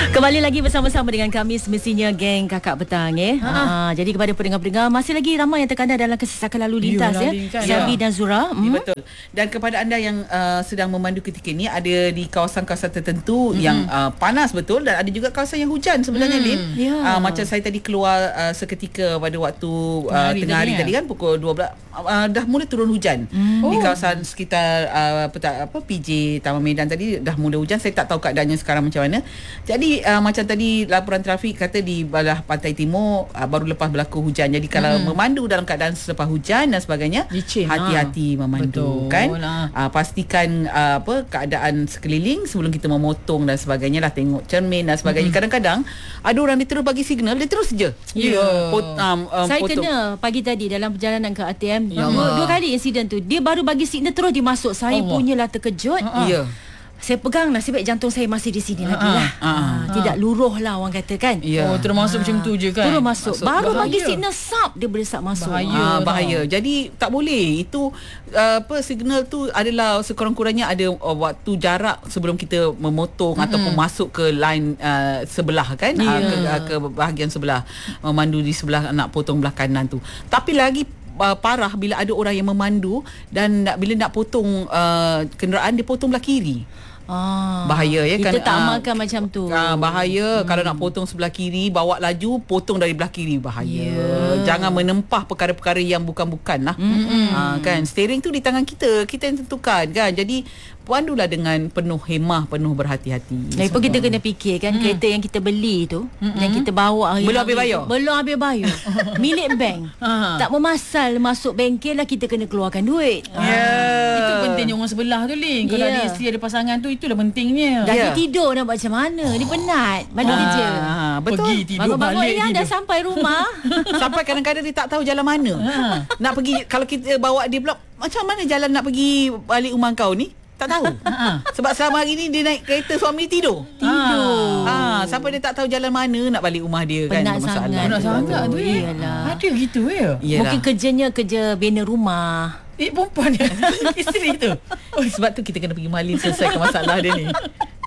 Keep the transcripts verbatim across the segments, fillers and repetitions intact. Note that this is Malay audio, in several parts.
Kembali lagi bersama-sama dengan kami semestinya geng Kakak Petang eh. Ha. Ha, jadi kepada pendengar-pendengar masih lagi ramai yang terkandar dalam kesesakan lalu lintas ya. Sabi ya. dan Zura. Hmm? Ya, betul. Dan kepada anda yang uh, sedang memandu ketika ini, ada di kawasan-kawasan tertentu hmm. yang uh, panas betul, dan ada juga kawasan yang hujan sebenarnya hmm. Lin. Ya. Uh, macam saya tadi keluar uh, seketika pada waktu uh, tengah hari tadi, tadi kan pukul dua belas uh, dah mula turun hujan. Hmm. Di kawasan sekitar uh, peta, apa P J Taman Medan tadi dah mula hujan. Saya tak tahu keadaannya sekarang macam mana. Jadi uh, macam tadi laporan trafik kata di belah pantai timur uh, baru lepas berlaku hujan. Jadi kalau hmm. memandu dalam keadaan selepas hujan dan sebagainya, licin, hati-hati ha. memandu. Betul, kan uh, pastikan uh, apa keadaan sekeliling sebelum kita memotong dan sebagainya lah, tengok cermin dan sebagainya. hmm. Kadang-kadang ada orang dia terus bagi signal, dia terus je ya yeah. Pot, um, um, saya potong. Kena pagi tadi dalam perjalanan ke A T M ya dua, dua kali insiden tu, dia baru bagi signal terus dia masuk. Saya Allah. punyalah terkejut. Ya yeah. Saya pegang, nasib baik jantung saya masih di sini uh-huh. lagi lah. Uh-huh. Uh, tidak luruh lah orang kata kan. Yeah. Oh, terus masuk uh, macam tu je kan. Terus masuk. masuk. Baru bahaya. Bagi signal sap, dia boleh sap masuk. Bahaya. Uh, bahaya. Jadi tak boleh. Itu uh, apa signal tu adalah sekurang-kurangnya ada uh, waktu jarak sebelum kita memotong mm-hmm. ataupun masuk ke line uh, sebelah kan. Yeah. Uh, ke, uh, ke bahagian sebelah. Memandu di sebelah nak potong belah kanan tu. Tapi lagi Uh, parah bila ada orang yang memandu dan nak, bila nak potong uh, kenderaan, dia potong belah kiri. Ah, bahaya ya kita kan. Kita tak amalkan uh, macam tu. Uh, bahaya hmm. kalau nak potong sebelah kiri, bawa laju, potong dari belah kiri, bahaya. Yeah. Jangan menempah perkara-perkara yang bukan-bukan lah. Mm-hmm. Uh, kan steering tu di tangan kita, kita yang tentukan kan. Jadi pandulah dengan penuh hemah, penuh berhati-hati. Lagipun kita kena fikir kan, hmm. kereta yang kita beli tu, hmm. yang kita bawa hari belum habis bayar. Belum habis bayar. Milik bank. Tak memasal masuk bengkel lah, kita kena keluarkan duit. Yeah. Itu pentingnya orang sebelah tu, Lin. Kalau yeah. ada isteri, ada pasangan tu, itulah pentingnya. Dah yeah. tidur nak buat macam mana? Dia penat balik ah, kerja. Betul. Pergi tidur bangun, balik. Bangun dah sampai rumah. Sampai kadang-kadang dia tak tahu jalan mana. Nak pergi, kalau kita bawa dia pula, macam mana jalan nak pergi balik rumah kau ni? Tak tahu. Sebab selama hari ni dia naik kereta, suami tidur. Tidur. Ha, sampai dia tak tahu jalan mana nak balik rumah dia. Penat kan. Sangat. Penat sangat tu. Iyalah. Ada gitu ya. Mungkin kerjanya kerja bina rumah. Eh, perempuan dia. Isteri tu. Oh, sebab tu kita kena pergi Malin selesaikan masalah dia ni.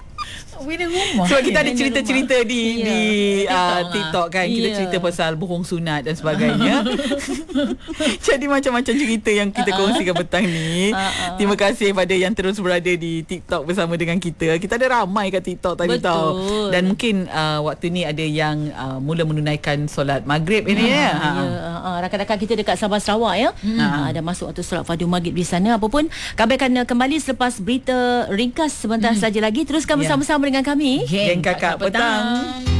Bina rumah. Sebab kita ada cerita-cerita di yeah. di uh, TikTok kan. Kita yeah. cerita pasal bohong sunat dan sebagainya. Jadi macam-macam cerita yang kita uh-uh. kongsikan petang ni. Uh-uh. Terima kasih pada yang terus berada di TikTok bersama dengan kita. Kita ada ramai kat TikTok tadi tau. Dan mungkin uh, waktu ni ada yang uh, mula menunaikan solat maghrib ini uh, ya. Ya. Uh, rakan-rakan kita dekat Sabah Sarawak ya. Hmm. Uh, ada masuk waktu solat fardu maghrib di sana. Apapun, kami akan kembali selepas berita ringkas sebentar hmm. saja lagi. Teruskan bersama-sama yeah. dengan kami Geng Kakak Petang.